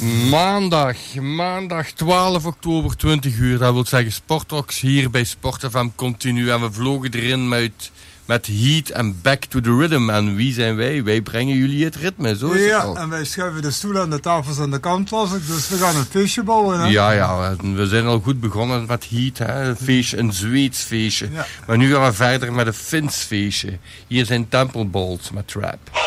Maandag 12 oktober 20 uur. Dat wil zeggen Sportrox hier bij Sport FM continu. En we vlogen erin met Heat en Back to the Rhythm. En wie zijn wij? Wij brengen jullie het ritme, zo is het al. En wij schuiven de stoelen en de tafels aan de kant, was ik. Dus we gaan een feestje bouwen, hè? Ja, we zijn al goed begonnen met Heat, hè? Een feestje, een Zweeds feestje. Ja. Maar nu gaan we verder met een Fins feestje. Hier zijn Temple Balls met Trap.